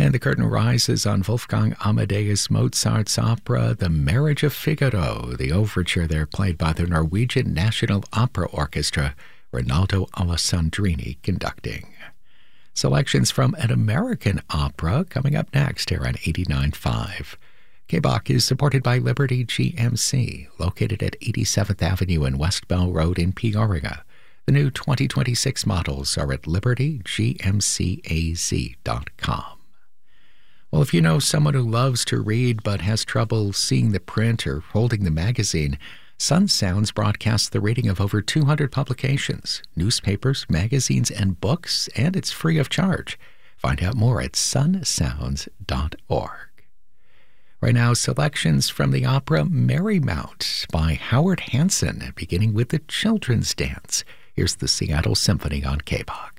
And the curtain rises on Wolfgang Amadeus Mozart's opera, The Marriage of Figaro, the overture there played by the Norwegian National Opera Orchestra, Ronaldo Alessandrini conducting. Selections from an American opera coming up next here on 89.5. KBOC is supported by Liberty GMC, located at 87th Avenue and West Bell Road in Peoria. The new 2026 models are at libertygmcaz.com. Well, if you know someone who loves to read but has trouble seeing the print or holding the magazine, Sun Sounds broadcasts the reading of over 200 publications, newspapers, magazines, and books, and it's free of charge. Find out more at sunsounds.org. Right now, selections from the opera Marymount by Howard Hanson, beginning with the children's dance. Here's the Seattle Symphony on KBOC.